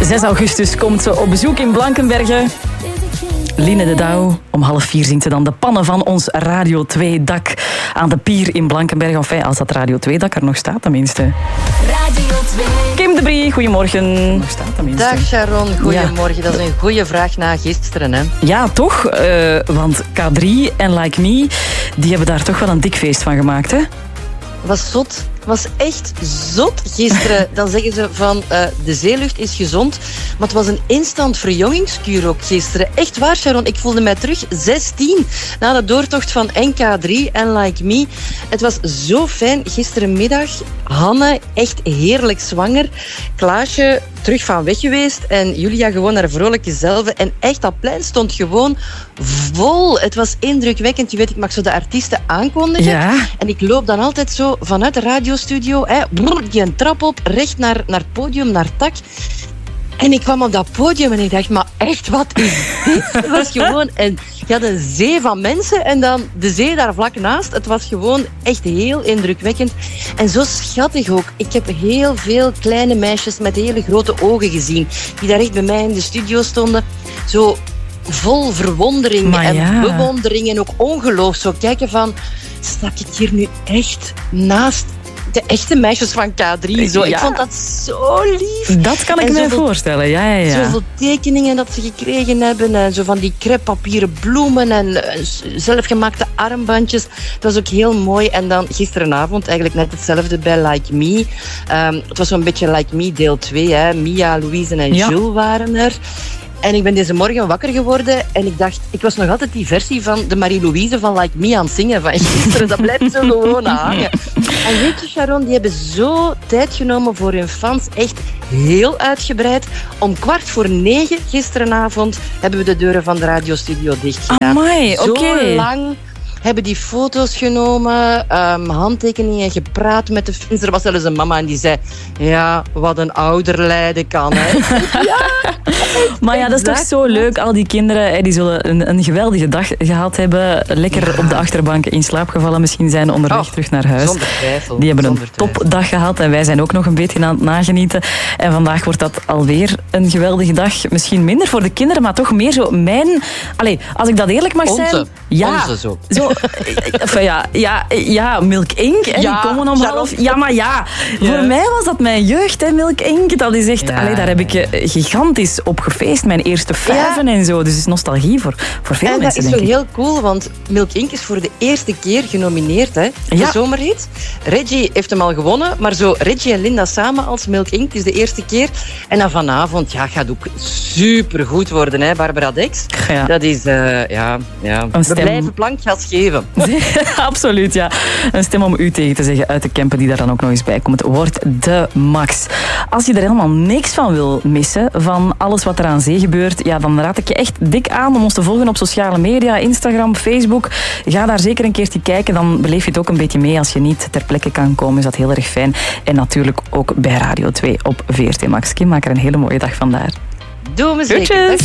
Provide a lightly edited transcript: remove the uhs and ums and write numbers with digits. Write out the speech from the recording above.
6 augustus komt ze op bezoek in Blankenberge. Line de Douw, om 3:30 zingt ze dan de pannen van ons Radio 2-dak aan de pier in Blankenberge. Enfin, als dat Radio 2-dak er nog staat, tenminste. Radio 2. Kim de Brie, goedemorgen. Nog staat, tenminste. Dag Sharon, goedemorgen. Dat is een goede vraag na gisteren, hè? Ja, toch? Want K3 en Like Me, die hebben daar toch wel een dik feest van gemaakt, hè? Was zot. Was echt zot gisteren. Dan zeggen ze van de zeelucht is gezond. Maar het was een instant verjongingskuur ook gisteren. Echt waar, Sharon. Ik voelde mij terug 16 na de doortocht van NK3 en Like Me. Het was zo fijn. Gisterenmiddag, Hanne, echt heerlijk zwanger. Klaasje terug van weg geweest. En Julia gewoon haar vrolijke zelf. En echt, dat plein stond gewoon vol. Het was indrukwekkend. Je weet, ik mag zo de artiesten aankondigen. Ja. En ik loop dan altijd zo vanuit de radiostudio, die een trap op, recht naar het podium, naar Tak. En ik kwam op dat podium en ik dacht, maar echt, wat is dit? Het was gewoon je had een zee van mensen en dan de zee daar vlak naast. Het was gewoon echt heel indrukwekkend. En zo schattig ook. Ik heb heel veel kleine meisjes met hele grote ogen gezien, die daar echt bij mij in de studio stonden. Zo vol verwondering en bewondering en ook ongeloof. Zo kijken van, sta ik hier nu echt naast de echte meisjes van K3? Zo. Ja. Ik vond dat zo lief. Dat kan ik me voorstellen, ja. Zoveel tekeningen dat ze gekregen hebben. En zo van die crêpepapieren bloemen en zelfgemaakte armbandjes. Het was ook heel mooi. En dan gisterenavond eigenlijk net hetzelfde bij Like Me. Het was zo'n beetje Like Me deel 2. Hè. Mia, Louise en Jules waren er. En ik ben deze morgen wakker geworden en ik dacht, ik was nog altijd die versie van de Marie-Louise van Like Me aan het zingen van gisteren. Dat blijft zo gewoon hangen. En weet je, Sharon, die hebben zo tijd genomen voor hun fans. Echt heel uitgebreid. Om 8:45 gisterenavond hebben we de deuren van de radiostudio dichtgedaan. Amai, oké. Zo lang hebben die foto's genomen, handtekeningen, gepraat met de fans. Er was zelfs een mama en die zei, ja, wat een ouder lijden kan. Hè. Ja, maar ja, dat is toch zo leuk. Al die kinderen die zullen een geweldige dag gehad hebben. Lekker op de achterbank in slaap gevallen misschien zijn onderweg terug naar huis. Zonder twijfel. Die hebben een topdag gehad en wij zijn ook nog een beetje aan het nagenieten. En vandaag wordt dat alweer een geweldige dag. Misschien minder voor de kinderen, maar toch meer zo mijn... Allee, als ik dat eerlijk mag zijn... Onze zo. Ja, Milk Inc. En die komen om 11. Ja, maar voor mij was dat mijn jeugd, hè, Milk Inc. Dat is echt... daar heb ik gigantisch op gefeest. Mijn eerste vijven en zo. Dus het is nostalgie voor veel en mensen, dat denk is ik. zo heel cool, want Milk Inc. is voor de eerste keer genomineerd, hè. De zomerhit. Reggie heeft hem al gewonnen, maar zo Reggie en Linda samen als Milk Inc. is de eerste keer. En dan vanavond, gaat ook supergoed worden, hè, Barbara Dex. Ja. Dat is, we blijven plankgas geven. Absoluut, ja. Een stem om u tegen te zeggen uit de Kempen die daar dan ook nog eens bij komt. Wordt de max. Als je er helemaal niks van wil missen, van alles wat er aan zee gebeurt, dan raad ik je echt dik aan om ons te volgen op sociale media, Instagram, Facebook. Ga daar zeker een keertje kijken, dan beleef je het ook een beetje mee. Als je niet ter plekke kan komen, is dat heel erg fijn. En natuurlijk ook bij Radio 2 op VRT Max. Kim, maak er een hele mooie dag vandaar. Doe me zeker.